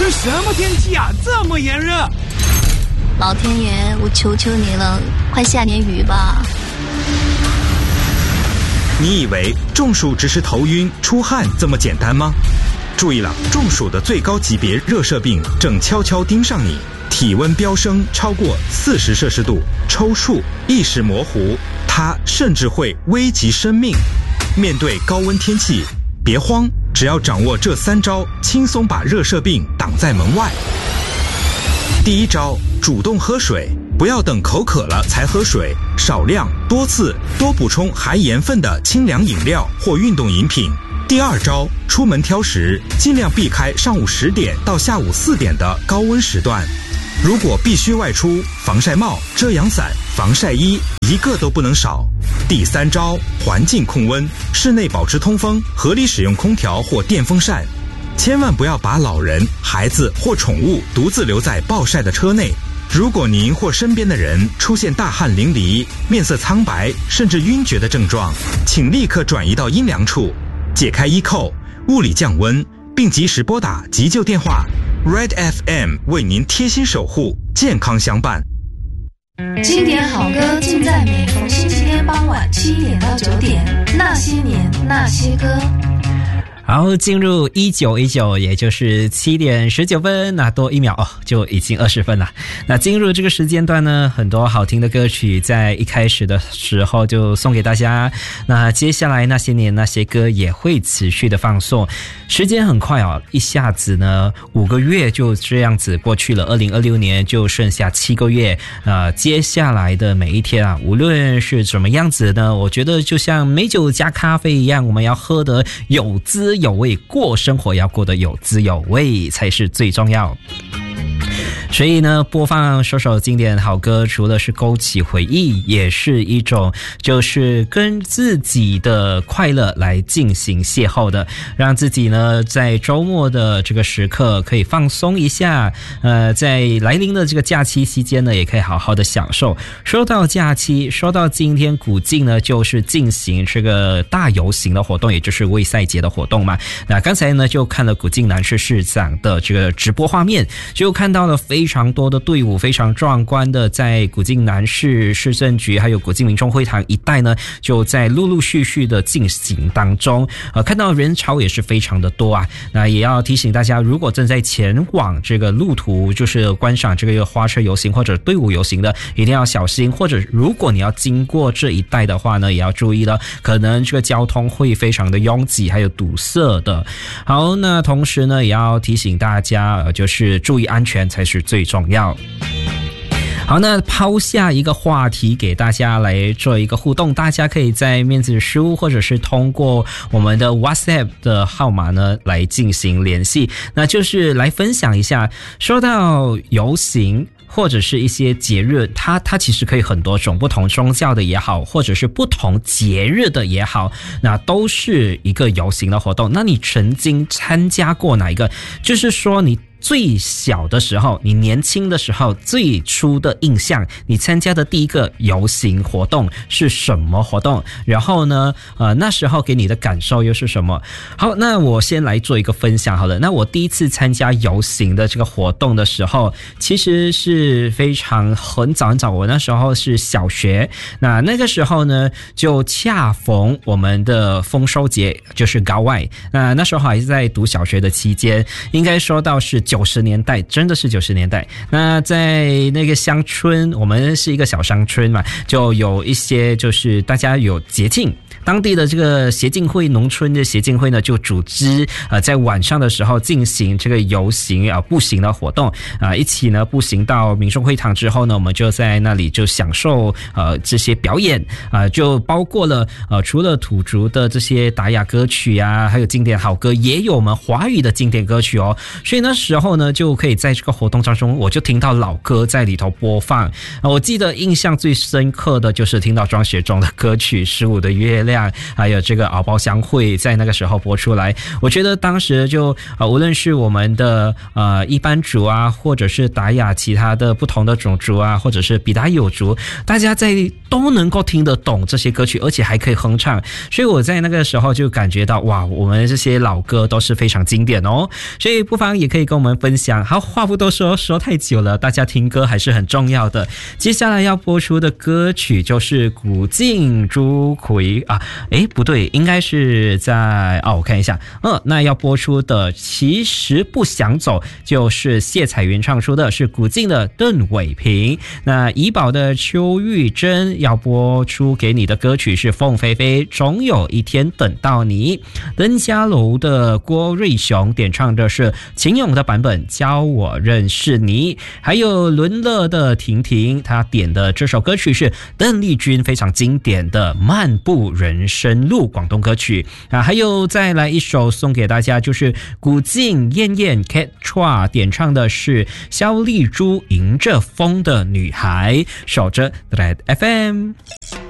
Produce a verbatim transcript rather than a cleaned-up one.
这什么天气啊，这么炎热？ 老天爷，我求求你了，快下点雨吧。 你以为中暑只是头晕出汗这么简单吗？注意了，中暑的最高级别热射病正悄悄盯上你，体温飙升超过四十摄氏度，抽搐、意识模糊，它甚至会危及生命。面对高温天气，别慌，只要掌握这三招，轻松把热射病挡在门外。第一招，主动喝水，不要等口渴了才喝水，少量多次多补充含盐分的清凉饮料或运动饮品。第二招，出门挑食，尽量避开上午十点到下午四点的高温时段。如果必须外出，防晒帽、遮阳伞、防晒衣一个都不能少。第三招，环境控温，室内保持通风，合理使用空调或电风扇。千万不要把老人、孩子或宠物独自留在暴晒的车内。如果您或身边的人出现大汗淋漓、面色苍白甚至晕厥的症状，请立刻转移到阴凉处，解开衣扣，物理降温，并及时拨打急救电话。Red F M 为您贴心守护，健康相伴。 经典好歌尽在每逢星期天傍晚七点到九点，那些年那些歌。 好，进入一九一九，也就是七点十九分，那多一秒哦，就已经二十分了。那进入这个时间段呢，很多好听的歌曲在一开始的时候就送给大家。那接下来那些年那些歌也会持续的放送。时间很快哦，一下子呢五个月就这样子过去了，二零二六年就剩下七个月。呃，接下来的每一天啊，无论是怎么样子呢，我觉得就像美酒加咖啡一样，我们要喝得有滋有味，过生活要过得有滋有味才是最重要。所以呢，播放首首经典好歌，除了是勾起回忆，也是一种就是跟自己的快乐来进行邂逅的，让自己呢在周末的这个时刻可以放松一下，呃，在来临的这个假期期间呢，也可以好好的享受。说到假期，说到今天古晋呢就是进行这个大游行的活动，也就是卫赛节的活动嘛。那刚才呢就看了古晋南市市长的这个直播画面，就看到了非常多的队伍，非常壮观的在古晋南市市政局还有古晋民众会堂一带呢，就在陆陆续续的进行当中。呃，看到人潮也是非常的多啊。那也要提醒大家，如果正在前往这个路途，就是观赏这个花车游行或者队伍游行的，一定要小心。或者如果你要经过这一带的话呢，也要注意了，可能这个交通会非常的拥挤，还有堵塞的。好，那同时呢，也要提醒大家，呃，就是注意安全才是最重要。好，那抛下一个话题给大家来做一个互动，大家可以在面子书或者是通过我们的 WhatsApp 的号码呢来进行联系，那就是来分享一下，说到游行或者是一些节日，它它其实可以很多种，不同宗教的也好，或者是不同节日的也好，那都是一个游行的活动。那你曾经参加过哪一个？就是说你最小的时候，你年轻的时候最初的印象，你参加的第一个游行活动是什么活动？然后呢，呃，那时候给你的感受又是什么？好，那我先来做一个分享好了。那我第一次参加游行的这个活动的时候，其实是非常很早很早，我那时候是小学，那那个时候呢，就恰逢我们的丰收节，就是高外。那那时候还是在读小学的期间，应该说到是九十年代，真的是九十年代。那在那个乡村，我们是一个小乡村嘛，就有一些就是大家有节庆，当地的这个协进会，农村的协进会呢，就组织呃在晚上的时候进行这个游行啊、呃、步行的活动啊、呃，一起呢步行到民众会堂之后呢，我们就在那里就享受呃这些表演啊、呃，就包括了呃除了土族的这些达雅歌曲啊，还有经典好歌，也有我们华语的经典歌曲哦。所以那时候呢，就可以在这个活动当中，我就听到老歌在里头播放。呃、我记得印象最深刻的就是听到庄学忠的歌曲《十五的月亮》。 亮，还有这个敖包相会在那个时候播出来。我觉得当时就呃无论是我们的呃一般族啊，或者是达雅其他的不同的种族啊，或者是比达有族，大家在都能够听得懂这些歌曲，而且还可以哼唱，所以我在那个时候就感觉到哇，我们这些老歌都是非常经典哦。所以不妨也可以跟我们分享。好，话不多说，说太久了，大家听歌还是很重要的。接下来要播出的歌曲就是古镜朱葵啊，诶不对，应该是在哦，我看一下，嗯，那要播出的其实不想走，就是谢彩云唱出的是古镜的邓伟平。那怡宝的邱玉珍要播出给你的歌曲是凤飞飞总有一天等到你。登嘉楼的郭瑞雄点唱的是秦勇的版本教我认识你。还有伦乐的婷婷，她点的这首歌曲是邓丽君非常经典的漫步人生路广东歌曲啊。还有再来一首送给大家，就是古镜燕燕 Cat Chua 点唱的是萧丽珠迎着风的女孩。守着 Red F M。